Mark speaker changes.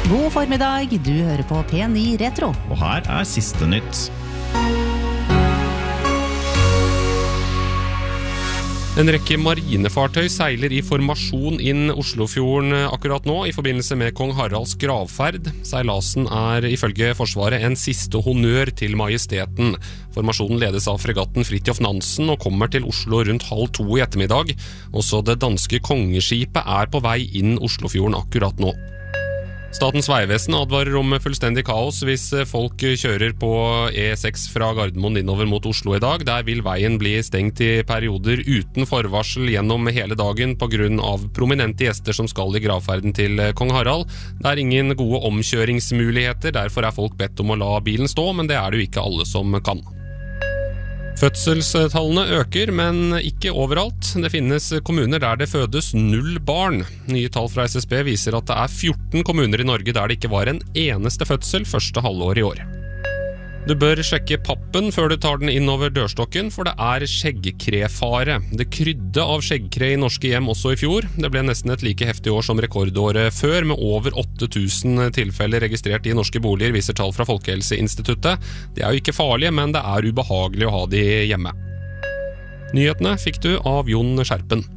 Speaker 1: God formiddag, du hører på P9 Retro.
Speaker 2: Og her siste nytt.
Speaker 3: En rekke marinefartøy seiler i formasjon inn Oslofjorden akkurat nå I forbindelse med Kong Haralds gravferd. Seilasen ifølge Forsvaret en siste honnør til majesteten. Formasjonen ledes av fregatten Fridtjof Nansen og kommer til Oslo rundt 1:30 I ettermiddag. Også det danske kongeskipet på vei inn Oslofjorden akkurat nå. Statens Vegvesen advarer om fullstendig kaos hvis folk kjører på E6 fra Gardermoen innover mot Oslo I dag. Der vil veien bli stengt I perioder uten forvarsel gjennom hele dagen på grunn av prominente gjester som skal I gravferden til Kong Harald. Det ingen gode omkjøringsmuligheter, derfor folk bedt om å la bilen stå, men det det jo ikke alle som kan. Fødselstallene øker, men ikke overalt. Det finnes kommuner der det fødes 0 barn. Nye tall fra SSB viser at det 14 kommuner I Norge der det ikke var en eneste fødsel første halvår I år. Du bør sjekke pappen før du tar den inn over dørstokken, for det skjeggkrefare. Det krydde av skjeggkre I norske hjem også I fjor. Det ble nesten et like heftig år som rekordåret før, med over 8000 tilfeller registrert I norske boliger, viser tall fra Folkehelseinstituttet. Det jo ikke farlige, men det ubehagelig å ha de hjemme. Nyhetene fikk du av Jon Skjerpen.